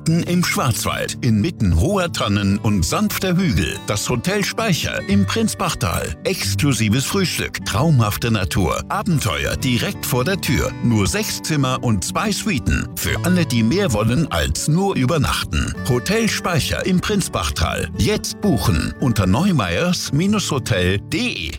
mitten im Schwarzwald, inmitten hoher Tannen und sanfter Hügel. Das Hotel Speicher im Prinzbachtal. Exklusives Frühstück, traumhafte Natur, Abenteuer direkt vor der Tür. Nur 6 Zimmer und 2 Suiten. Für alle, die mehr wollen als nur übernachten. Hotel Speicher im Prinzbachtal. Jetzt buchen unter neumeyers-hotel.de.